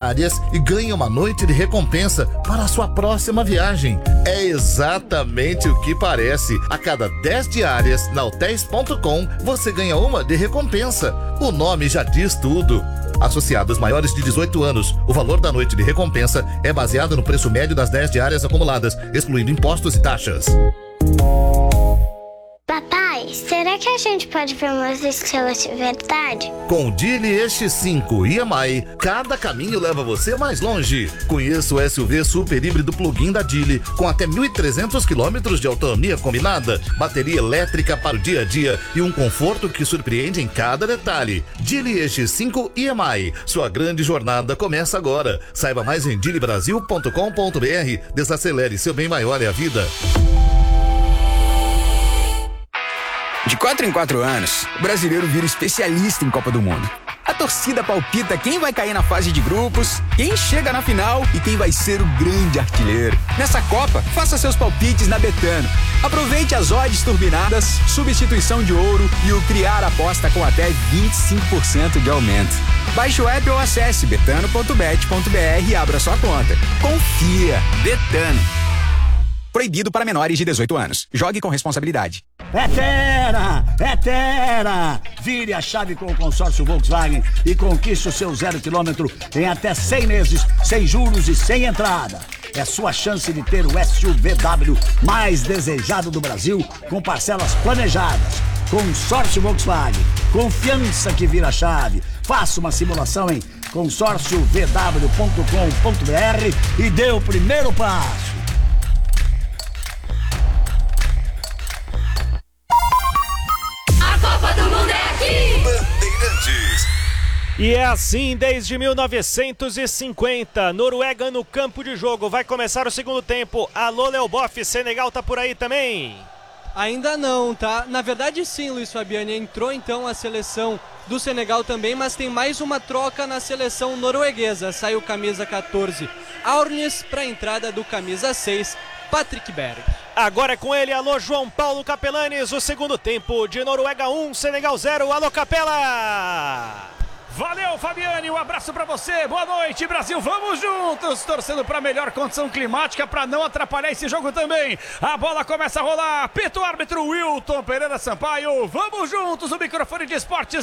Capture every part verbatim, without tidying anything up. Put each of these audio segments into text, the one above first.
diárias e ganhe uma noite de recompensa para a sua próxima viagem. É exatamente o que parece. A cada dez diárias na hotéis ponto com você ganha uma de recompensa. O nome já diz tudo. Associados maiores de dezoito anos, o valor da noite de recompensa é baseado no preço médio das dez diárias acumuladas, excluindo impostos e taxas. Papai, será que a gente pode ver umas estrelas de verdade? Com o Geely E X cinco e M I, cada caminho leva você mais longe. Conheça o S U V super híbrido plug-in da Geely, com até mil e trezentos quilômetros de autonomia combinada, bateria elétrica para o dia a dia e um conforto que surpreende em cada detalhe. Geely E X cinco e M I, sua grande jornada começa agora. Saiba mais em geely brasil ponto com ponto b r. Desacelere, seu bem maior é a vida. De quatro em quatro anos, o brasileiro vira especialista em Copa do Mundo. A torcida palpita quem vai cair na fase de grupos, quem chega na final e quem vai ser o grande artilheiro. Nessa Copa, faça seus palpites na Betano. Aproveite as odds turbinadas, substituição de ouro e o criar aposta com até vinte e cinco por cento de aumento. Baixe o app ou acesse betano ponto bet ponto b r e abra sua conta. Confia. Betano. Proibido para menores de dezoito anos. Jogue com responsabilidade. É Terra! É Terra! Vire a chave com o consórcio Volkswagen e conquiste o seu zero quilômetro em até cem meses, sem juros e sem entrada. É sua chance de ter o S U V W mais desejado do Brasil, com parcelas planejadas. Consórcio Volkswagen. Confiança que vira chave. Faça uma simulação em consórcio v w ponto com ponto b r e dê o primeiro passo. Copa do Mundo é aqui! Bandeirantes. E é assim desde mil novecentos e cinquenta. Noruega no campo de jogo. Vai começar o segundo tempo. Alô, Léo Boff, Senegal tá por aí também? Ainda não, tá? Na verdade sim, Luiz Fabiani. Entrou então a seleção do Senegal também, mas tem mais uma troca na seleção norueguesa. Saiu camisa quatorze, Aurnes, para a entrada do camisa seis, Patrick Berg. Agora é com ele, alô João Paulo Capelanes, o segundo tempo de Noruega um, Senegal zero, alô Capela! Valeu, Fabiane, um abraço pra você, boa noite, Brasil, vamos juntos, torcendo pra melhor condição climática pra não atrapalhar esse jogo também. A bola começa a rolar, apita o árbitro Wilton Pereira Sampaio, vamos juntos, o microfone de esportes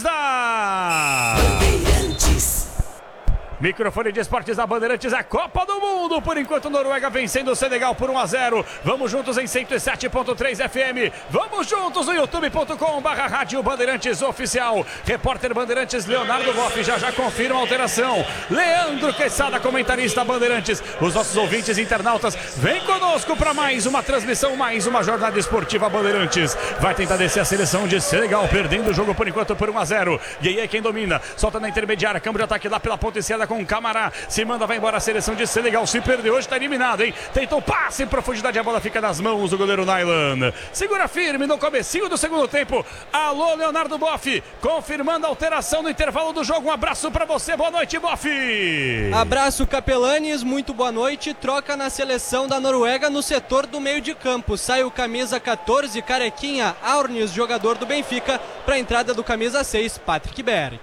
da Bandeirantes. Microfone de esportes da Bandeirantes, a Copa do Mundo. Por enquanto, Noruega vencendo o Senegal por um a zero. Vamos juntos em cento e sete ponto três F M. Vamos juntos no youtube ponto com barra rádio Bandeirantes Oficial. Repórter Bandeirantes Leonardo Boff já já confirma a alteração. Leandro Quesada, comentarista Bandeirantes. Os nossos ouvintes internautas, vem conosco para mais uma transmissão, mais uma jornada esportiva Bandeirantes. Vai tentar descer a seleção de Senegal, perdendo o jogo por enquanto por um a zero. E aí é quem domina, solta na intermediária, câmbio de ataque lá pela ponta esquerda com o Camará, se manda, vai embora a seleção de Senegal, se perdeu hoje, está eliminado, hein? Tentou passe em profundidade, a bola fica nas mãos do goleiro Nailan. Segura firme no comecinho do segundo tempo. Alô, Leonardo Boff, confirmando a alteração no intervalo do jogo. Um abraço para você, boa noite, Boff. Abraço, Capelanes, muito boa noite. Troca na seleção da Noruega no setor do meio de campo. Sai o camisa quatorze, Carequinha Aurnes, jogador do Benfica, para a entrada do camisa seis, Patrick Berg.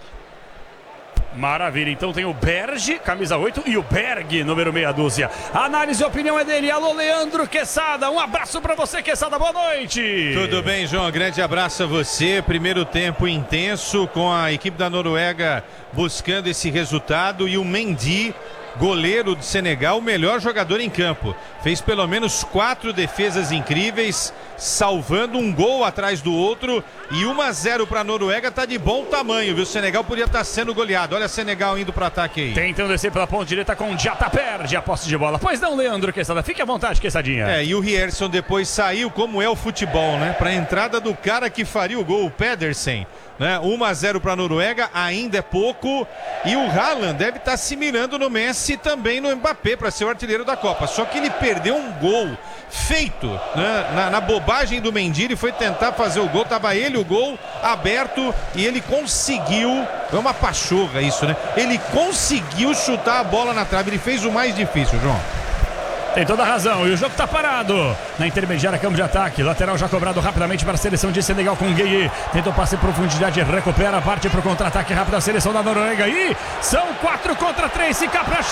Maravilha, então tem o Berge, camisa oito, e o Berg, número meia dúzia. A análise e opinião é dele. Alô, Leandro Quesada, um abraço pra você, Quesada, boa noite. Tudo bem, João, grande abraço a você. Primeiro tempo intenso, com a equipe da Noruega buscando esse resultado, e o Mendy, goleiro do Senegal, o melhor jogador em campo. Fez pelo menos quatro defesas incríveis, salvando um gol atrás do outro, e um a zero para a Noruega tá de bom tamanho, viu? O Senegal podia estar tá sendo goleado. Olha o Senegal indo para ataque aí. Tentando descer pela ponta direita com o Jata, perde a posse de bola. Pois não, Leandro Quesada, fique à vontade, Quesadinha. É, e o Rierson depois saiu, como é o futebol, né? Para a entrada do cara que faria o gol, o Pedersen. Né? um a zero para a Noruega, ainda é pouco, e o Haaland deve estar tá se mirando no Messi e também no Mbappé para ser o artilheiro da Copa, só que ele perdeu um gol feito, né? na, na bobagem do Mendy. Ele foi tentar fazer o gol, tava ele o gol aberto e ele conseguiu, é uma pachorra isso, né? Ele conseguiu chutar a bola na trave, ele fez o mais difícil, João. Tem toda a razão, e o jogo tá parado. Na intermediária, campo de ataque, lateral já cobrado rapidamente para a seleção de Senegal com Gueye. Tentou passe em profundidade, recupera, parte pro contra-ataque rápido a seleção da Noruega. E são quatro contra três, se Capra